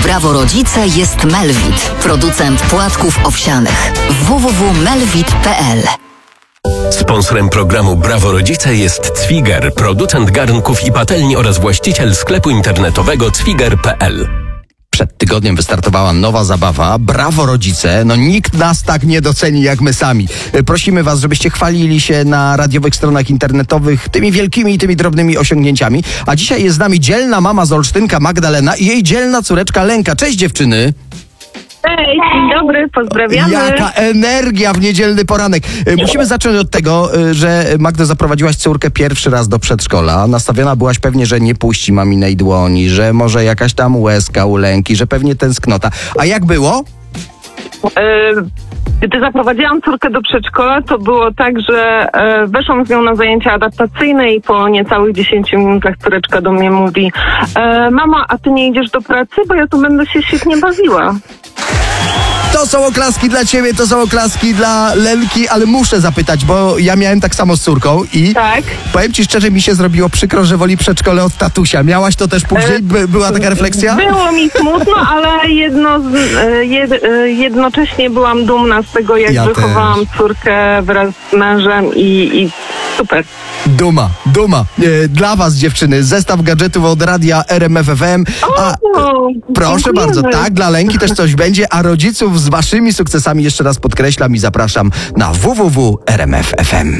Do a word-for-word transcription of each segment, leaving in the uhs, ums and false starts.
Brawo Rodzice jest Melvit, producent płatków owsianych. w w w kropka melvit kropka p l. Sponsorem programu Brawo Rodzice jest Cwiger, producent garnków i patelni oraz właściciel sklepu internetowego cwiger kropka p l. Przed tygodniem wystartowała nowa zabawa Brawo Rodzice. No nikt nas tak nie doceni jak my sami. Prosimy was, żebyście chwalili się na radiowych stronach internetowych tymi wielkimi i tymi drobnymi osiągnięciami. A dzisiaj jest z nami dzielna mama z Olsztynka Magdalena i jej dzielna córeczka Lenka. Cześć dziewczyny! Cześć, dzień dobry, pozdrawiamy. Jaka energia w niedzielny poranek. Musimy zacząć od tego, że Magdo, zaprowadziłaś córkę pierwszy raz do przedszkola. Nastawiona byłaś pewnie, że nie puści maminej dłoni, że może jakaś tam łezka u Lenki, że pewnie tęsknota. A jak było? Gdy zaprowadziłam córkę do przedszkola, to było tak, że e, weszłam z nią na zajęcia adaptacyjne i po niecałych dziesięciu minutach córeczka do mnie mówi: e, mama, a ty nie idziesz do pracy, bo ja tu będę się świetnie bawiła. To są oklaski dla ciebie, to są oklaski dla Lenki, ale muszę zapytać, bo ja miałem tak samo z córką i Tak. powiem ci szczerze, mi się zrobiło przykro, że woli przedszkole od tatusia. Miałaś to też później? By, była taka refleksja? Było mi smutno, ale jedno z, e, jed, e, jednocześnie byłam dumna z tego, jak Ja wychowałam też. córkę wraz z mężem i, i super. Duma, duma. E, dla was, dziewczyny, zestaw gadżetów od radia R M F F M. A, O, proszę dziękujemy. bardzo, tak, dla Lenki też coś będzie, a rodziców z waszymi sukcesami jeszcze raz podkreślam i zapraszam na w w w kropka r m f kropka f m.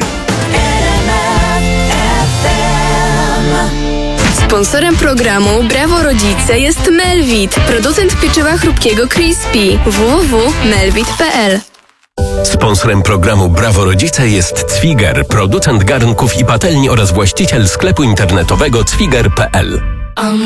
Sponsorem programu Brawo Rodzice jest Melvit, producent pieczywa chrupkiego Crispy. w w w kropka melvit kropka p l. Sponsorem programu Brawo Rodzice jest Cwiger, producent garnków i patelni oraz właściciel sklepu internetowego cwiger kropka p l.